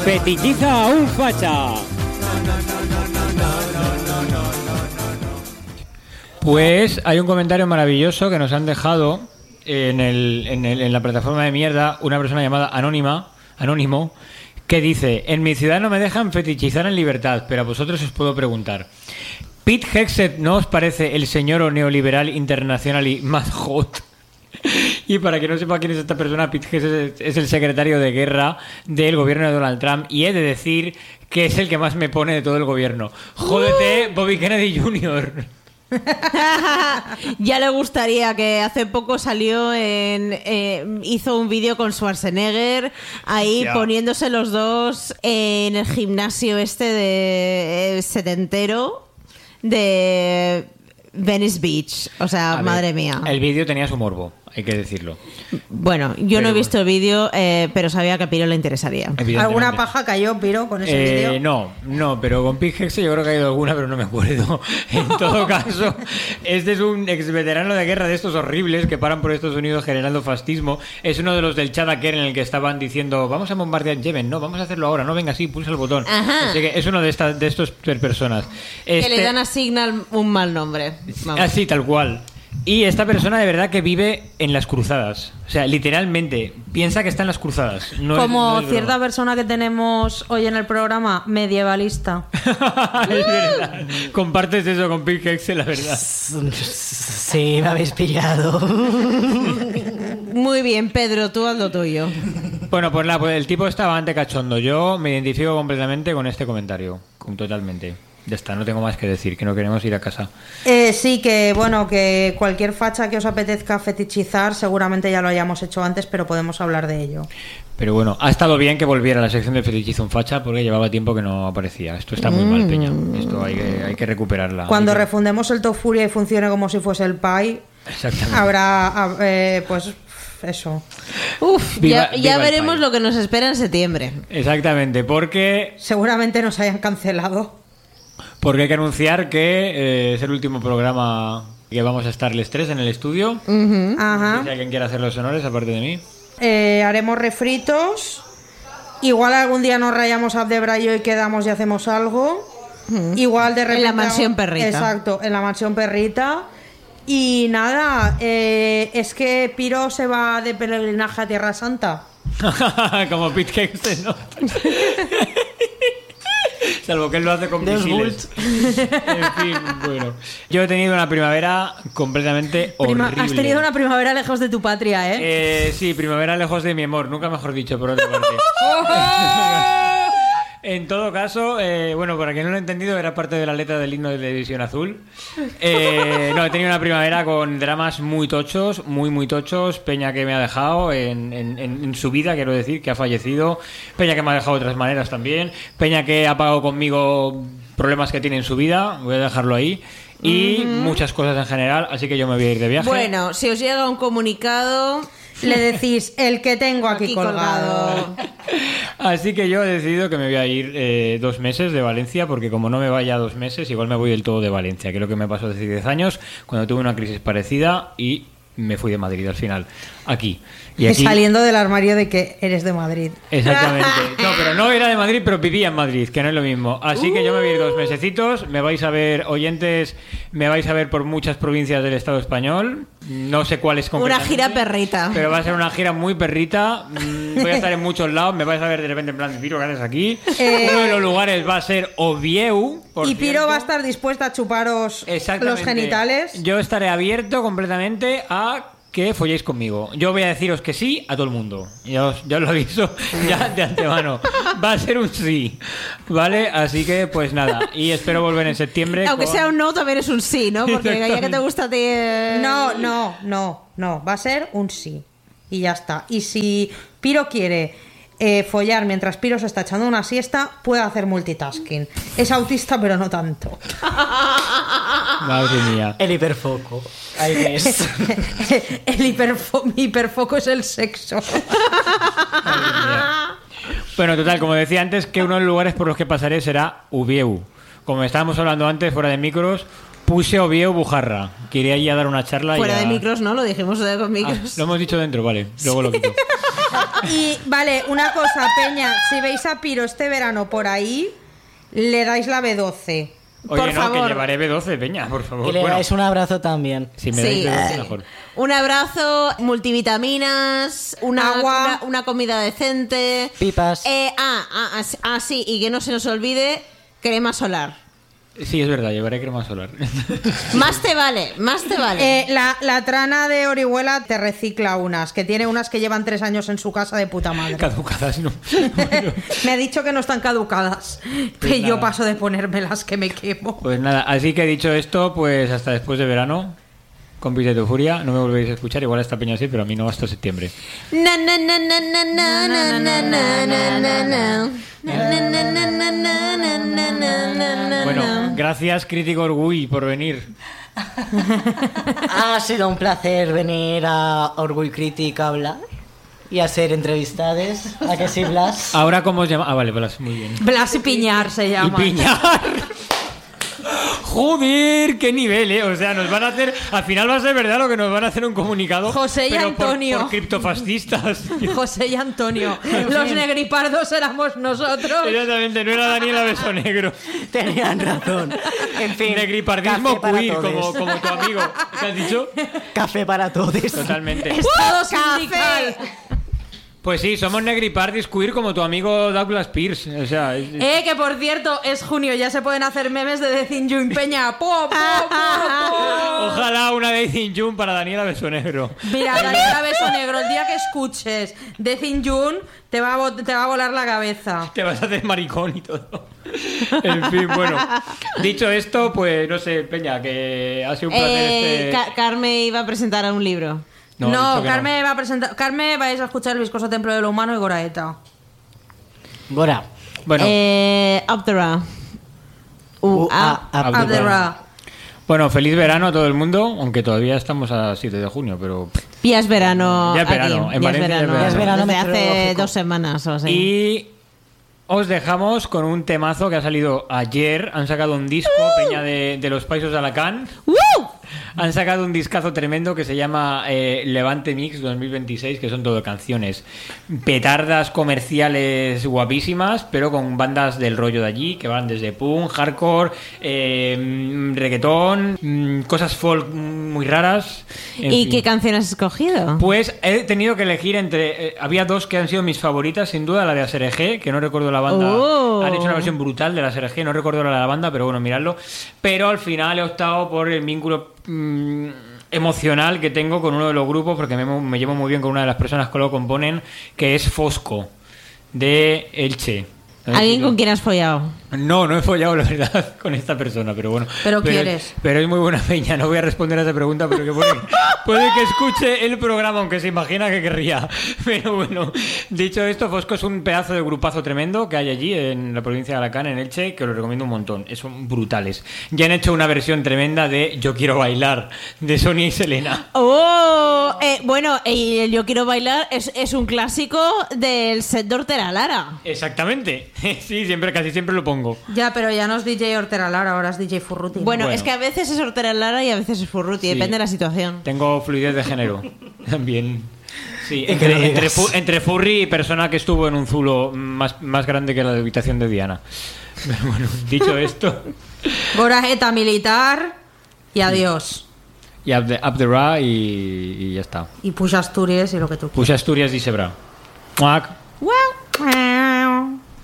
Fetichiza a un facha. Pues hay un comentario maravilloso que nos han dejado en la plataforma de mierda una persona llamada Anónimo, que dice: en mi ciudad no me dejan fetichizar en libertad, pero a vosotros os puedo preguntar, ¿Pete Hegseth no os parece el señor neoliberal internacional y más hot? Y para que no sepa quién es esta persona, Pete Hegseth es el secretario de guerra del gobierno de Donald Trump, y he de decir que es el que más me pone de todo el gobierno. Jódete, Bobby Kennedy Jr. Ya le gustaría, que hace poco salió hizo un vídeo con Schwarzenegger ahí poniéndose los dos en el gimnasio de setentero de Venice Beach. O sea, madre mía. El vídeo tenía su morbo, hay que decirlo. Bueno, yo no he visto el vídeo, pero sabía que a Piro le interesaría. ¿Alguna paja cayó, Piro, con ese vídeo? No, pero con Pete Hegseth yo creo que ha ido alguna, pero no me acuerdo. En todo caso, este es un ex veterano de guerra de estos horribles que paran por Estados Unidos generando fascismo. Es uno de los del Chad Aker en el que estaban diciendo: vamos a bombardear Yemen, no, vamos a hacerlo ahora, no, venga, sí, pulsa el botón. Ajá. Así que es uno de estos personas. Que le dan a Signal un mal nombre. Así, tal cual. Y esta persona de verdad que vive en las cruzadas. O sea, literalmente, piensa que está en las cruzadas. Como cierta persona que tenemos hoy en el programa, medievalista. Es verdad. Compartes eso con Pete Hegseth, la verdad. Sí, me habéis pillado. Muy bien, Pedro, tú haz lo tuyo. Bueno, pues el tipo está bastante cachondo. Yo me identifico completamente con este comentario. Totalmente. Ya está, no tengo más que decir, que no queremos ir a casa. Sí, que bueno, que cualquier facha que os apetezca fetichizar, seguramente ya lo hayamos hecho antes, pero podemos hablar de ello. Pero bueno, ha estado bien que volviera a la sección de fetichizo un facha, porque llevaba tiempo que no aparecía. Esto está muy mal, Peña. Esto hay que recuperarla. Cuando refundemos el Top Furia y funcione como si fuese el Pi, habrá, pues... eso. Ya veremos lo que nos espera en septiembre. Exactamente, porque... seguramente nos hayan cancelado. Porque hay que anunciar que es el último programa que vamos a estar los tres en el estudio. Ajá. No sé si alguien quiere hacer los honores aparte de mí. Haremos refritos. Igual algún día nos rayamos a Abdebrayo y quedamos y hacemos algo. Igual de repente... en la mansión perrita. Exacto, en la mansión perrita. Y nada, es que Piro se va de peregrinaje a Tierra Santa. Como Pete Hegseth, ¿no? Salvo que él lo hace con misiles. En fin, bueno. Yo he tenido una primavera completamente horrible. Has tenido una primavera lejos de tu patria, ¿eh? Sí, primavera lejos de mi amor. Nunca mejor dicho, por otra parte. En todo caso, bueno, para quien no lo ha entendido, era parte de la letra del himno de División Azul. No, he tenido una primavera con dramas muy tochos, muy tochos. Peña que me ha dejado en su vida, quiero decir, que ha fallecido. Peña que me ha dejado de otras maneras también. Peña que ha pagado conmigo problemas que tiene en su vida. Voy a dejarlo ahí. Y muchas cosas en general, así que yo me voy a ir de viaje. Bueno, si os llega un comunicado... le decís, el que tengo aquí colgado. Así que yo he decidido que me voy a ir 2 meses de Valencia, porque como no me vaya 2 meses, igual me voy del todo de Valencia, que es lo que me pasó hace 10 años, cuando tuve una crisis parecida y me fui de Madrid al final, aquí. Y aquí... saliendo del armario de que eres de Madrid. Exactamente. No, pero no era de Madrid, pero vivía en Madrid, que no es lo mismo. Así que yo me voy a ir 2 mesecitos. Me vais a ver, oyentes, me vais a ver por muchas provincias del Estado español. No sé cuáles concretamente. Una gira perrita. Pero va a ser una gira muy perrita. Voy a estar en muchos lados. Me vais a ver de repente en plan, Piro, ¿qué haces aquí? Uno de los lugares va a ser Oviedo. Y Piro va a estar dispuesta a chuparos los genitales. Yo estaré abierto completamente a que folléis conmigo. Yo voy a deciros que sí a todo el mundo. Ya os lo aviso ya de antemano. Va a ser un sí, ¿vale? Así que, pues nada. Y espero volver en septiembre. Aunque sea un no, también es un sí, ¿no? Porque ya que te gusta a ti... No. Va a ser un sí. Y ya está. Y si Piro quiere follar mientras Piro se está echando una siesta, puede hacer multitasking. Es autista, pero no tanto. Madre mía. El hiperfoco. Ahí ves. Mi hiperfoco es el sexo. Bueno, total, como decía antes, que uno de los lugares por los que pasaré será Ubieu. Como estábamos hablando antes, fuera de micros, puse Oviedo Bujarra. Quería ir a dar una charla. Fuera de micros, ¿no? Lo dijimos con micros. Lo hemos dicho dentro, vale. Luego lo quito. Y vale, una cosa, Peña, si veis a Piro este verano por ahí, le dais la B12. Oye, Por no, favor. que llevaré B12, Peña, por favor. Y le Bueno, dais un abrazo también. si me Sí. dais B12, mejor. Un abrazo, multivitaminas, Agua. una comida decente. Pipas. Sí, y que no se nos olvide, crema solar. Sí, es verdad, llevaré crema solar. Más te vale, más te vale. La trana de Orihuela te recicla unas, que tiene unas que llevan 3 años en su casa de puta madre. Caducadas, ¿no? Bueno, Me ha dicho que no están caducadas. Que yo nada. paso de ponérmelas que me quemo. pues nada, así que dicho esto, pues hasta después de verano. Compis de tu furia, no me volvéis a escuchar, igual esta peña sí, pero a mí no hasta septiembre. Na, na, na, na, na, na, na, na, na, na, na, na. Na, na, na, na, na, na, na, na, na, na, Bueno, na. gracias Crítico Orgui por venir. Ha sido un placer venir a Orgullo Crítico a hablar y a hacer entrevistades. ¿A que sí, Blas? Ahora, ¿cómo os llama? Ah, vale, Blas, muy bien. Blas y Piñar se Y llama. piñar. Joder, qué nivel, ¿eh? O sea, nos van a hacer... Al final va a ser verdad lo que nos van a hacer un comunicado. José y pero Antonio. Por criptofascistas. José y Antonio. Los negripardos éramos nosotros. Exactamente, no era Daniela Beso Negro. Tenían razón. En fin. Negripardismo café para queer, todos. como tu amigo. ¿Qué has dicho? Café para todos. Totalmente. Estado ¡Café! sindical. Pues sí, somos negripardis queer como tu amigo Douglas Pierce. O sea, Que por cierto, es junio, ya se pueden hacer memes de Decin Jun Peña. ¡Po, po, po, po! ojalá una Daisy June para Daniela Beso Negro. Mira, Daniela Beso Negro, el día que escuches Decin Jun, te va a volar la cabeza. Te vas a hacer maricón y todo. En fin, bueno. Dicho esto, pues no sé, Peña, que ha sido un placer Carmen iba a presentar un libro. No, he No, dicho que Carmen va a presentar. Carmen, vais a escuchar El viscoso templo de lo humano y Goraeta. Gora. Bueno, Up the Ra. Up Up the Ra. bueno, feliz verano a todo el mundo, aunque todavía estamos a 7 de junio, pero... Ya es verano. Ya es verano, aquí, en ya es Valencia verano. ya es verano Desde hace meteorológico. 2 semanas o así. Y os dejamos con un temazo que ha salido ayer. Han sacado un disco, Peña de los Paisos de Alacant. ¡Woo! Han sacado un discazo tremendo que se llama Levante Mix 2026, que son todo canciones petardas comerciales guapísimas, pero con bandas del rollo de allí, que van desde punk, hardcore, reggaetón, cosas folk muy raras. En ¿Y fin. qué canción has escogido? Pues he tenido que elegir entre... había 2 que han sido mis favoritas, sin duda, la de Aserejé, que no recuerdo la banda. Oh. Han hecho una versión brutal de la Aserejé, no recuerdo la banda, pero bueno, miradlo. Pero al final he optado por el vínculo emocional que tengo con uno de los grupos, porque me llevo muy bien con una de las personas que lo componen, que es Fosco, de Elche. ¿Alguien con quien has follado? No he follado, la verdad, con esta persona, pero bueno. Pero quieres. Pero es muy buena peña, no voy a responder a esa pregunta, pero que puede que escuche el programa, aunque se imagina que querría. Pero bueno, dicho esto, Fosco es un pedazo de grupazo tremendo que hay allí, en la provincia de Alacant, en Elche, que os lo recomiendo un montón. Son brutales. Ya han hecho una versión tremenda de Yo Quiero Bailar, de Sonia y Selena. ¡Oh! Bueno, el Yo Quiero Bailar es un clásico del set de Hortera Lara. Exactamente. Sí, casi siempre lo pongo. Ya, pero ya no es DJ Hortera Lara, ahora es DJ Furruti. Bueno, es que a veces es Hortera Lara y a veces es Furruti, Sí. depende de la situación. Tengo fluidez de género. También. Sí, Y que lo digas. entre furry y persona que estuvo en un zulo más grande que la de habitación de Diana. Pero bueno, dicho esto, Goraeta militar y adiós. y up the ra y ya está. Y Push Asturias y lo que tú quieras. Puxa Asturias y Sebra. Muac. ¡Wow!